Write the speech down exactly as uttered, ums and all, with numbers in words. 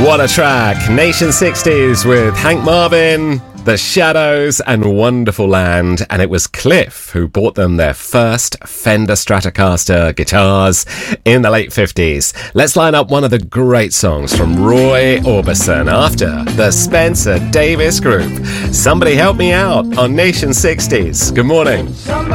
What a track. Nation sixties with Hank Marvin, The Shadows and Wonderful Land. And it was Cliff who bought them their first Fender Stratocaster guitars in the late fifties. Let's line up one of the great songs from Roy Orbison after the Spencer Davis Group. Somebody Help Me Out on Nation sixties. Good morning.